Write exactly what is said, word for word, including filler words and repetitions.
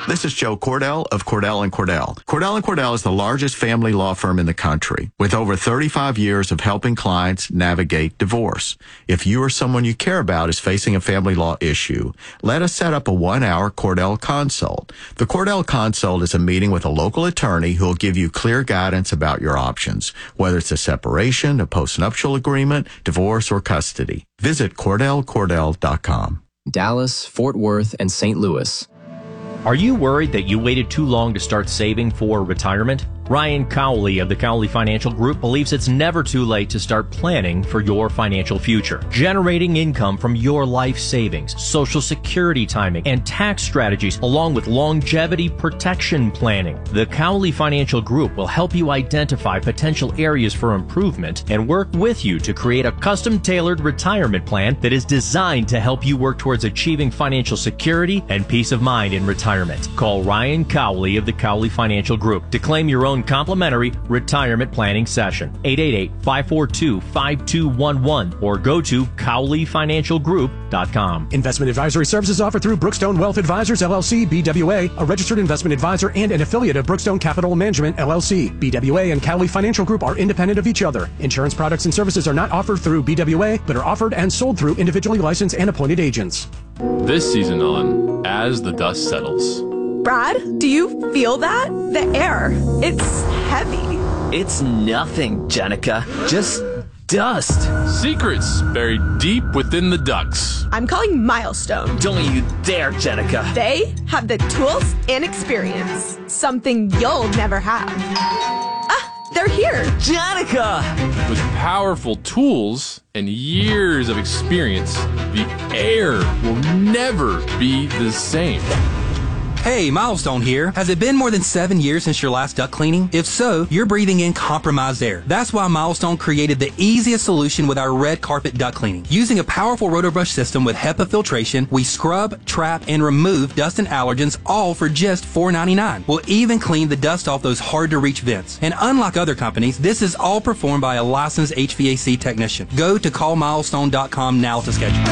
This is Joe Cordell of Cordell and Cordell. Cordell and Cordell is the largest family law firm in the country with over thirty-five years of helping clients navigate divorce. If you or someone you care about is facing a family law issue, let us set up a one-hour Cordell Consult. The Cordell Consult is a meeting with a local attorney who will give you clear guidance about your options, whether it's a separation, a postnuptial agreement, divorce, or custody. Visit Cordell Cordell dot com. Dallas, Fort Worth, and Saint Louis. Are you worried that you waited too long to start saving for retirement? Ryan Cowley of the Cowley Financial Group believes it's never too late to start planning for your financial future. Generating income from your life savings, Social Security timing, and tax strategies, along with longevity protection planning. The Cowley Financial Group will help you identify potential areas for improvement and work with you to create a custom-tailored retirement plan that is designed to help you work towards achieving financial security and peace of mind in retirement. Call Ryan Cowley of the Cowley Financial Group to claim your own complimentary retirement planning session. eight eight eight, five four two, five two one one or go to Cowley Financial Group dot com. Investment advisory services offered through Brookstone Wealth Advisors, L L C, B W A, a registered investment advisor and an affiliate of Brookstone Capital Management, L L C. B W A and Cowley Financial Group are independent of each other. Insurance products and services are not offered through B W A, but are offered and sold through individually licensed and appointed agents. This season on As the Dust Settles. Brad, do you feel that? The air. It's heavy. It's nothing, Jenica. Just dust. Secrets buried deep within the ducks. I'm calling Milestone. Don't you dare, Jenica. They have the tools and experience. Something you'll never have. Ah, they're here. Jenica! With powerful tools and years of experience, the air will never be the same. Hey, Milestone here. Has it been more than seven years since your last duct cleaning? If so, you're breathing in compromised air. That's why Milestone created the easiest solution with our red carpet duct cleaning. Using a powerful rotobrush system with HEPA filtration, we scrub, trap, and remove dust and allergens all for just four ninety-nine. We'll even clean the dust off those hard-to-reach vents. And unlike other companies, this is all performed by a licensed H V A C technician. Go to call milestone dot com now to schedule.